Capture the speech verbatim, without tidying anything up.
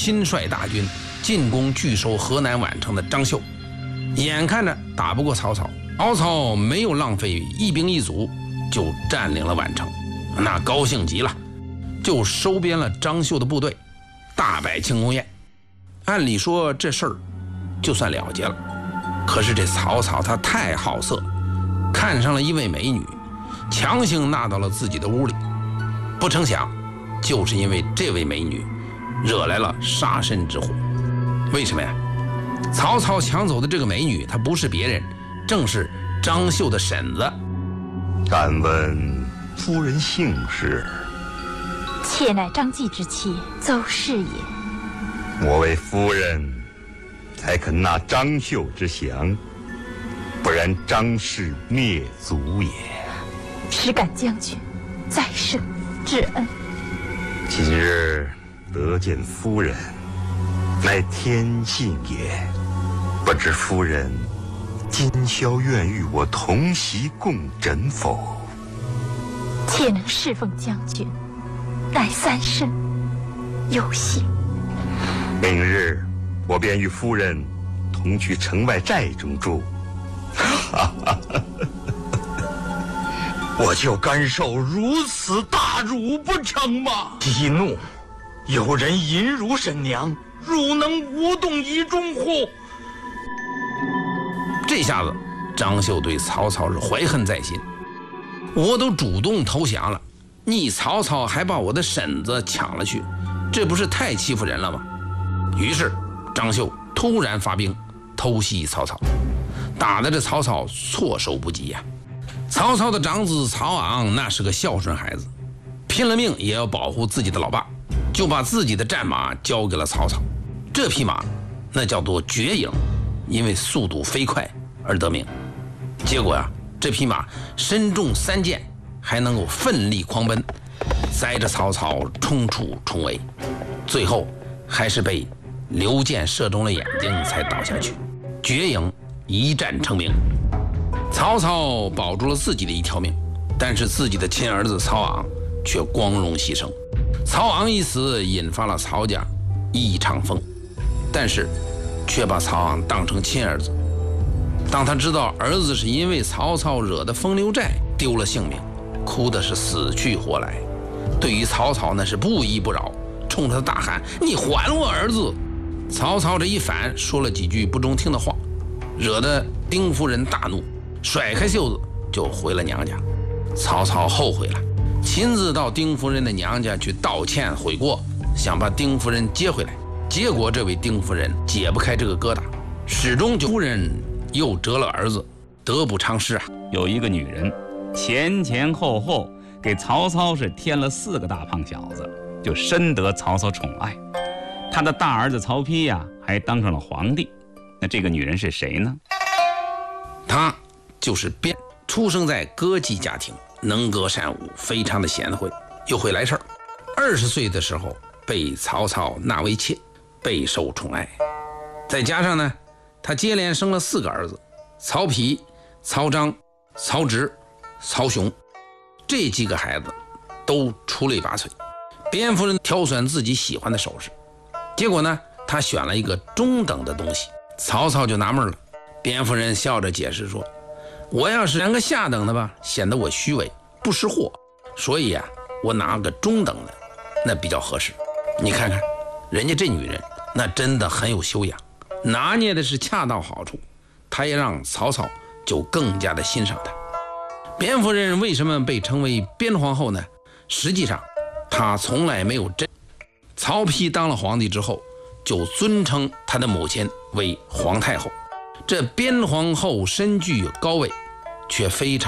亲率大军进攻据守河南宛城的张绣，眼看着打不过曹操，曹操没有浪费一兵一卒就占领了宛城，那高兴极了，就收编了张绣的部队，大摆庆功宴。按理说这事儿就算了结了，可是这曹操他太好色，看上了一位美女，强行纳到了自己的屋里。不成想，就是因为这位美女惹来了杀身之祸。为什么呀？曹操抢走的这个美女，她不是别人，正是张绣的婶子。 敢问夫人姓氏？ 妾乃张继之妻邹氏也。 我为夫人，才肯纳张绣之降，不然张氏灭族也。 实感将军再生至恩。 今日得见夫人，乃天幸也。不知夫人今宵愿与我同席共枕否？ 妾能侍奉将军，乃三生有幸。 明日我便与夫人同去城外寨中住。 我就甘受如此大辱不成吗？息怒，有人淫辱婶娘，汝能无动于衷乎？ 这下子张绣对曹操是怀恨在心，我都主动投降了，你曹操还把我的婶子抢了去，这不是太欺负人了吗？于是张绣突然发兵偷袭曹操，打得这曹操措手不及呀、啊。曹操的长子曹昂那是个孝顺孩子，拼了命也要保护自己的老爸，就把自己的战马交给了曹操。这匹马那叫做绝影，因为速度飞快而得名。结果呀、啊，这匹马身中三箭，还能够奋力狂奔，载着曹操冲出重围，最后还是被刘箭射中了眼睛才倒下去。绝影一战成名，曹操保住了自己的一条命，但是自己的亲儿子曹昂却光荣牺牲。曹昂一死，引发了曹家一场风，但是却把曹昂当成亲儿子。当他知道儿子是因为曹操惹的风流债丢了性命，哭的是死去活来。对于曹操那是不依不饶，冲他大喊：“你还我儿子！”曹操这一反，说了几句不中听的话，惹得丁夫人大怒，甩开袖子就回了娘家。曹操后悔了，亲自到丁夫人的娘家去道歉悔过，想把丁夫人接回来。结果这位丁夫人解不开这个疙瘩，始终就夫人又折了儿子，得不偿失啊。 有一个女人前前后后给曹操是添了四个大胖小子，就深得曹操宠爱。他的大儿子曹丕呀、啊，还当上了皇帝。那这个女人是谁呢？ 她就是卞，出生在歌妓家庭，能歌善舞，非常的贤惠，又会来事儿。二十岁的时候被曹操纳为妾，备受宠爱。再加上呢，他接连生了四个儿子：曹丕、曹彰、曹植、曹雄。这几个孩子都出类拔萃。卞夫人挑选自己喜欢的首饰，结果呢，他选了一个中等的东西。曹操就纳闷了，卞夫人笑着解释说：“我要是选个下等的吧，显得我虚伪不识货，所以啊，我拿个中等的，那比较合适。”你看看，人家这女人那真的很有修养，拿捏的是恰到好处，她也让曹操就更加的欣赏她。卞夫人为什么被称为卞皇后呢？实际上，她从来没有真。曹丕当了皇帝之后，就尊称他的母亲为皇太后。这卞皇后身居高位，却非常